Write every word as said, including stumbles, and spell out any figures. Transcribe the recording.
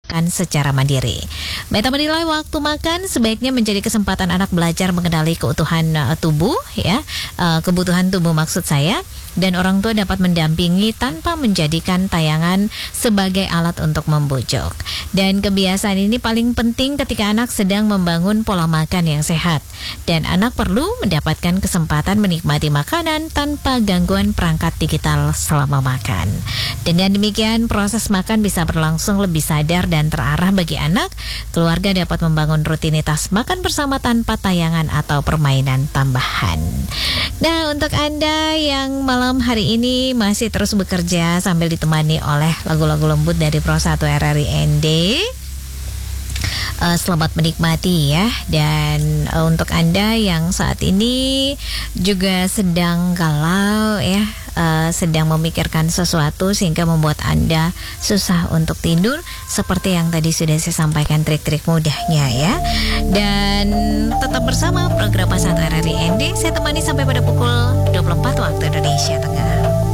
makan secara mandiri. Meta menilai waktu makan sebaiknya menjadi kesempatan anak belajar mengenali keutuhan uh, tubuh, ya, uh, kebutuhan tubuh maksud saya, dan orang tua dapat mendampingi tanpa menjadikan tayangan sebagai alat untuk membujuk. Dan kebiasaan ini paling penting ketika anak sedang membangun pola makan yang sehat, dan anak perlu mendapatkan kesempatan menikmati makanan tanpa gangguan perangkat digital selama makan. Dengan demikian, proses makan bisa berlangsung lebih sadar dan terarah bagi anak. Keluarga dapat membangun rutinitas makan bersama tanpa tayangan atau permainan tambahan. Nah, untuk Anda yang malam hari ini masih terus bekerja sambil ditemani oleh lagu-lagu lembut dari Pro satu R R I N D, Uh, selamat menikmati ya. Dan uh, untuk Anda yang saat ini juga sedang galau ya, uh, sedang memikirkan sesuatu sehingga membuat Anda susah untuk tidur, seperti yang tadi sudah saya sampaikan trik-trik mudahnya ya. Dan tetap bersama program Pro satu R R I N D. Saya temani sampai pada pukul dua puluh empat waktu Indonesia Tengah.